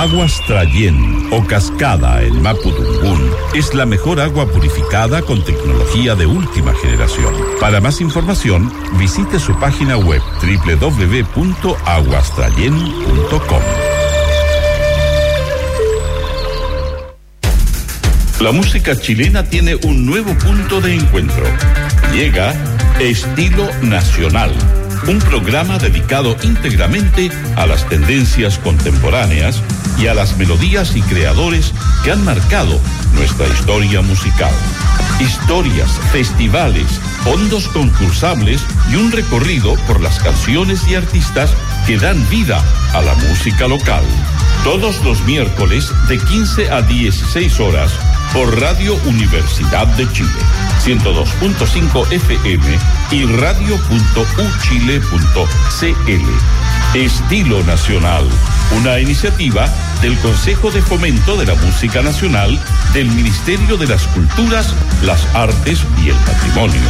Aguas Trayén o Cascada en Mapudungun es la mejor agua purificada con tecnología de última generación. Para más información, visite su página web www.aguastrayen.com. La música chilena tiene un nuevo punto de encuentro. Llega Estilo Nacional, un programa dedicado íntegramente a las tendencias contemporáneas y a las melodías y creadores que han marcado nuestra historia musical. Historias, festivales, fondos concursables y un recorrido por las canciones y artistas que dan vida a la música local. Todos los miércoles de 15 a 16 horas por Radio Universidad de Chile, 102.5 FM y radio.uchile.cl. Estilo Nacional, una iniciativa del Consejo de Fomento de la Música Nacional del Ministerio de las Culturas, las Artes y el Patrimonio.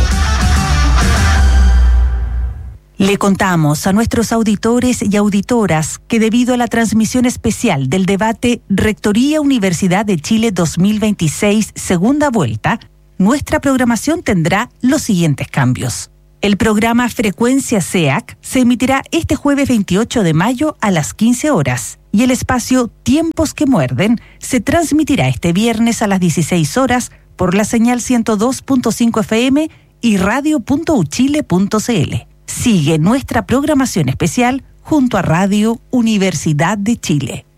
Le contamos a nuestros auditores y auditoras que debido a la transmisión especial del debate Rectoría Universidad de Chile 2026, segunda vuelta, nuestra programación tendrá los siguientes cambios. El programa Frecuencia SEAC se emitirá este jueves 28 de mayo a las 15 horas y el espacio Tiempos que Muerden se transmitirá este viernes a las 16 horas por la señal 102.5 FM y radio.uchile.cl. Sigue nuestra programación especial junto a Radio Universidad de Chile.